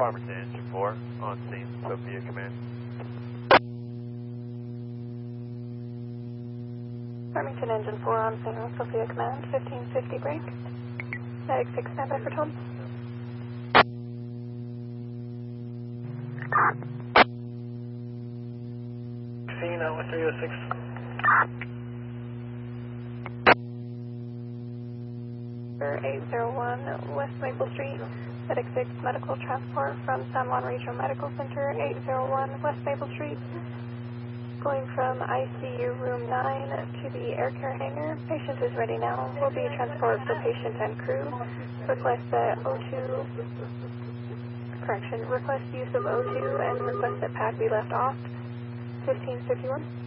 Farmington Engine 4, on scene, Sophia Command. Farmington Engine 4 on scene, Sophia Command, 1550 break. Medic 6, standby for Tom. Scene out with 306. For 801 West Maple Street, Medic 6, medical transport from San Juan Regional Medical Center, 801 West Maple Street. Going from ICU room 9 to the air care hangar. Patient is ready now. Will be transport for patient and crew. Request that request use of O2 and request that pad be left off. 1551.